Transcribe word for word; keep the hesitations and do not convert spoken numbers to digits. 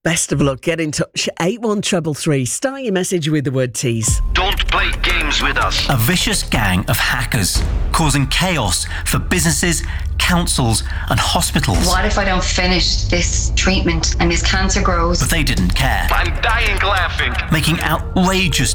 Best of luck. Get in touch. eight one three three. Start your message with the word tease. Don't play games with us. A vicious gang of hackers causing chaos for businesses, councils and hospitals. What if I don't finish this treatment and this cancer grows? But they didn't care. I'm dying laughing. Making outrageous